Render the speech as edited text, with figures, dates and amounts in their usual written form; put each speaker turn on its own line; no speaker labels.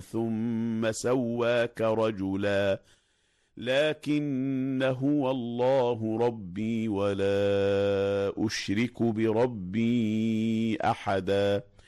ثم سواك رجلا لكن هو الله ربي ولا أشرك بربي أحدا